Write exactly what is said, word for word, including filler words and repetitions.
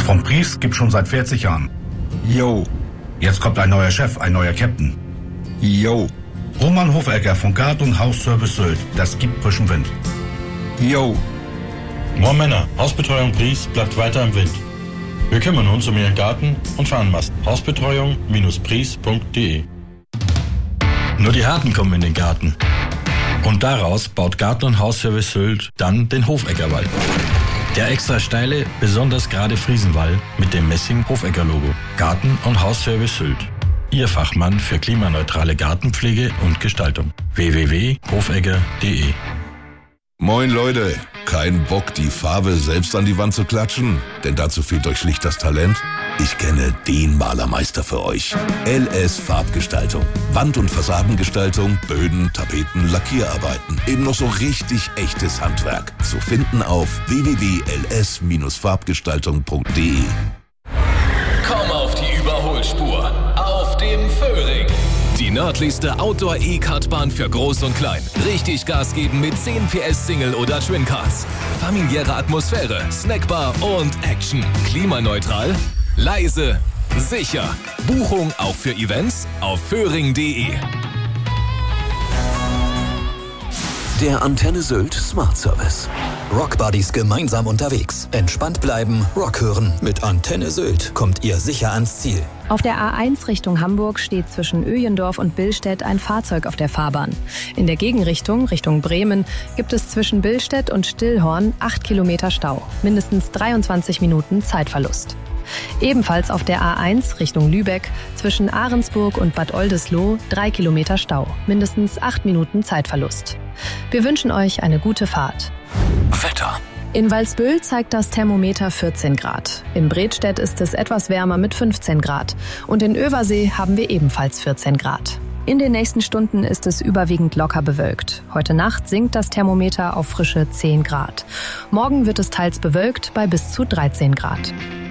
Vom Pries gibt's schon seit vierzig Jahren. Yo. Jetzt kommt ein neuer Chef, ein neuer Captain. Yo. Roman Hofegger von Garten- und Hausservice Sylt. Das gibt frischen Wind. Yo. Moin Männer, Hausbetreuung Pries bleibt weiter im Wind. Wir kümmern uns um Ihren Garten und Fahnenmast. Hausbetreuung Pries punkt de. Nur die Harten kommen in den Garten. Und daraus baut Garten- und Hausservice Sylt dann den Hofeggerwall. Der extra steile, besonders gerade Friesenwall mit dem Messing-Hofegger-Logo. Garten- und Hausservice Sylt. Ihr Fachmann für klimaneutrale Gartenpflege und Gestaltung. w w w punkt hofegger punkt de. Moin Leute, kein Bock, die Farbe selbst an die Wand zu klatschen? Denn dazu fehlt euch schlicht das Talent? Ich kenne den Malermeister für euch. L S Farbgestaltung. Wand- und Fassadengestaltung, Böden, Tapeten, Lackierarbeiten. Eben noch so richtig echtes Handwerk. Zu finden auf w w w punkt l s farbgestaltung punkt de. Komm auf die Überholspur. Auf dem Föhring. Die nördlichste Outdoor-E-Kartbahn für Groß und Klein. Richtig Gas geben mit zehn P S Single- oder Twin-Karts. Familiäre Atmosphäre, Snackbar und Action. Klimaneutral, leise, sicher. Buchung auch für Events auf föhring punkt de. Der Antenne Sylt Smart Service. Rock Buddies gemeinsam unterwegs. Entspannt bleiben, Rock hören. Mit Antenne Sylt kommt ihr sicher ans Ziel. Auf der A eins Richtung Hamburg steht zwischen Öjendorf und Billstedt ein Fahrzeug auf der Fahrbahn. In der Gegenrichtung, Richtung Bremen, gibt es zwischen Billstedt und Stillhorn acht Kilometer Stau. Mindestens dreiundzwanzig Minuten Zeitverlust. Ebenfalls auf der A eins Richtung Lübeck zwischen Ahrensburg und Bad Oldesloe drei Kilometer Stau. Mindestens acht Minuten Zeitverlust. Wir wünschen euch eine gute Fahrt. Wetter. In Walsbüll zeigt das Thermometer vierzehn Grad. In Bredstedt ist es etwas wärmer mit fünfzehn Grad. Und in Översee haben wir ebenfalls vierzehn Grad. In den nächsten Stunden ist es überwiegend locker bewölkt. Heute Nacht sinkt das Thermometer auf frische zehn Grad. Morgen wird es teils bewölkt bei bis zu dreizehn Grad.